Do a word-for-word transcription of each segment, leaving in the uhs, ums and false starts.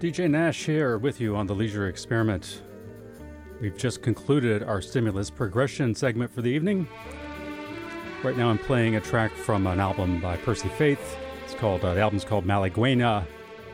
D J Nash here with you on the Leisure Experiment. We've just concluded our stimulus progression segment for the evening. Right now I'm playing a track from an album by Percy Faith. It's called, uh, the album's called Malaguena,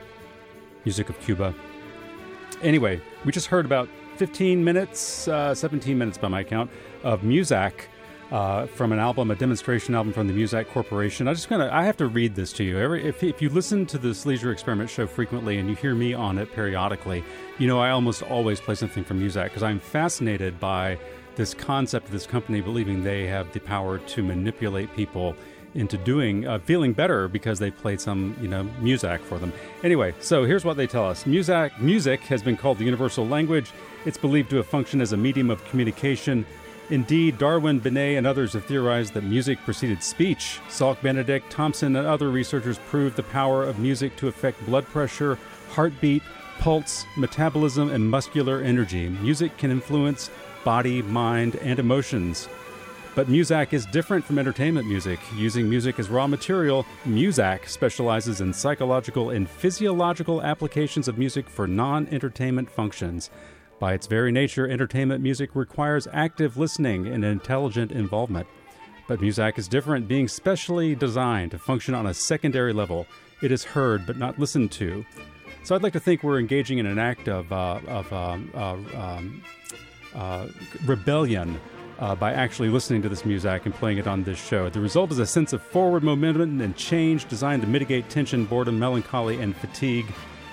music of Cuba. Anyway, we just heard about fifteen minutes, uh, seventeen minutes by my count, of Muzak uh, from an album, a demonstration album from the Muzak Corporation. I just gonna, I have to read this to you. Every, if, if you listen to this Leisure Experiment show frequently and you hear me on it periodically, you know I almost always play something from Muzak because I'm fascinated by this concept of this company believing they have the power to manipulate people into doing, uh, feeling better because they played some, you know, Muzak for them. Anyway, so here's what they tell us. Muzak, music has been called the universal language. It's believed to have functioned as a medium of communication. Indeed, Darwin, Binet, and others have theorized that music preceded speech. Salk, Benedict, Thompson, and other researchers proved the power of music to affect blood pressure, heartbeat, pulse, metabolism, and muscular energy. Music can influence body, mind, and emotions. But Muzak is different from entertainment music. Using music as raw material, Muzak specializes in psychological and physiological applications of music for non-entertainment functions. By its very nature, entertainment music requires active listening and intelligent involvement. But Muzak is different, being specially designed to function on a secondary level. It is heard but not listened to. So I'd like to think we're engaging in an act of, uh, of um, uh, um, uh, rebellion uh, by actually listening to this Muzak and playing it on this show. The result is a sense of forward momentum and change designed to mitigate tension, boredom, melancholy, and fatigue.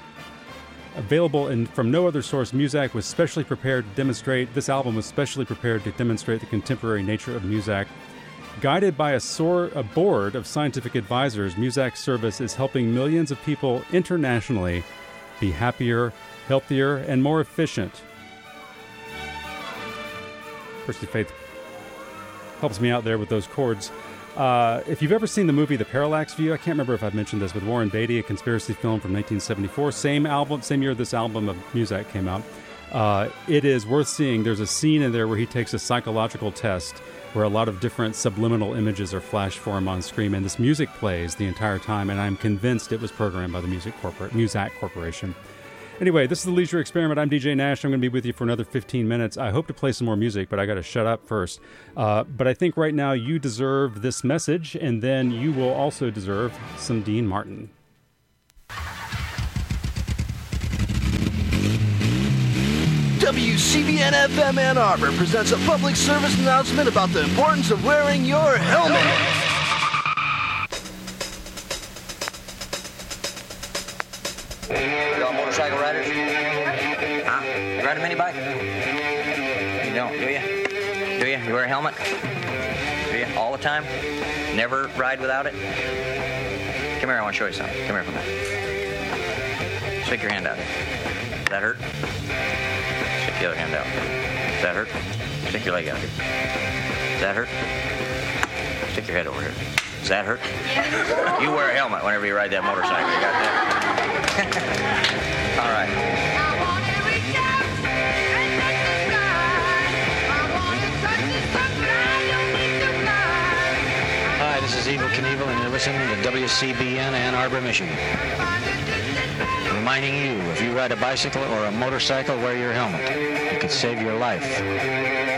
Available in, from no other source, Muzak was specially prepared to demonstrate, this album was specially prepared to demonstrate the contemporary nature of Muzak. Guided by a, soar, a board of scientific advisors, Muzak's service is helping millions of people internationally be happier, healthier, and more efficient. Percy Faith helps me out there with those chords. Uh, if you've ever seen the movie The Parallax View, I can't remember if I've mentioned this, with Warren Beatty, a conspiracy film from nineteen seventy-four, same album, same year this album of Muzak came out. Uh, it is worth seeing. There's a scene in there where he takes a psychological test where a lot of different subliminal images are flashed for him on screen, and this music plays the entire time, and I'm convinced it was programmed by the Music Corpor- Muzak Corporation. Anyway, this is the Leisure Experiment. I'm D J Nash. I'm going to be with you for another fifteen minutes. I hope to play some more music, but I got to shut up first. Uh, but I think right now you deserve this message, and then you will also deserve some Dean Martin. W C B N F M Ann Arbor presents a public service announcement about the importance of wearing your helmet. You all motorcycle riders? Huh? You ride a mini bike? You don't, do you? Do you? You wear a helmet? Do you? All the time? Never ride without it? Come here, I want to show you something. Come here for a minute. Stick your hand out. Does that hurt? Stick the other hand out. Does that hurt? Stick your leg out. Does that hurt? Stick your head over here. Does that hurt? Yeah. You wear a helmet whenever you ride that motorcycle. You got that? All right. Hi, this is Evel Knievel, and you're listening to W C B N Ann Arbor, Michigan. Reminding you, if you ride a bicycle or a motorcycle, wear your helmet. It could save your life.